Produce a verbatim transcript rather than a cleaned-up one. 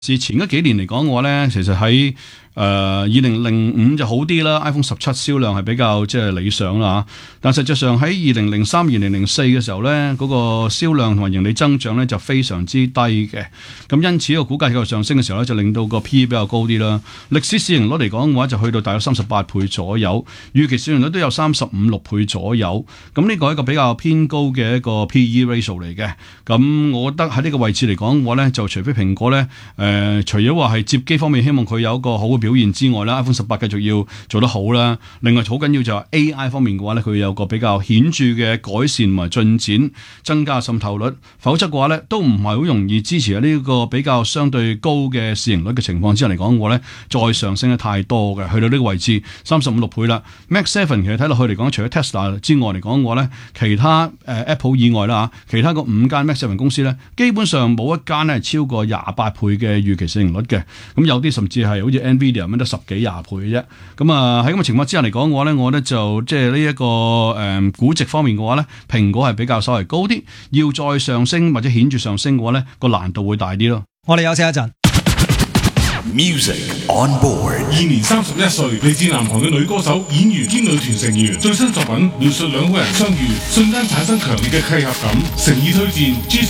自前嗰幾年嚟講嘅話咧，其實喺誒二零零五就好啲啦 ，iPhone 十七銷量係比較即係理想啦。但實際上喺二零零三、二零零四嘅時候咧，嗰、那個銷量同埋盈利增長咧就非常之低嘅。咁因此個股價繼續上升嘅時候咧，就令到個 P E 比較高啲啦。歷史市盈率嚟講嘅話，就去到大約三十八倍左右，預期市盈率都有三十五六倍左右。咁呢個係一個比較偏高嘅一個 P E ratio 嚟嘅。咁我覺得喺呢個位置嚟講嘅話咧，就除非蘋果咧誒、呃，除咗話係摺機方面，希望佢有一個好嘅表現之外啦 ，iPhone 十八繼續要做得好啦。另外好緊要就係 A I 方面嘅話咧，佢有個比較顯著嘅改善同埋進展，增加滲透率。否則嘅話咧，都唔係好容易支持喺呢個比較相對高嘅市盈率嘅情況之下嚟講嘅話咧，再上升得太多嘅，去到呢個位置三十五六倍啦。Mac 七其實睇落去嚟講，除咗 Tesla 之外嚟講嘅話咧，其他誒、呃、Apple 以外啦嚇，其他個五間 Mac 七公司咧，基本上冇一間咧係超過廿八倍嘅預期市盈率嘅。咁有啲甚至係好似 Nvidia 咁得十幾廿倍嘅啫。咁啊喺咁嘅情況之下嚟講嘅話咧，我覺得就即係呢一個誒、呃、估值方面嘅話咧，蘋果係比較稍微高啲，要再上升或者顯著上升嘅話咧，個難度會大啲咯。 我哋休息一陣。 Music on board。 現年三十一歲，嚟自南韓嘅女歌手、演員兼女團成員，最新作品描述兩個人相遇，瞬間產生強烈嘅契合感，誠意推薦 G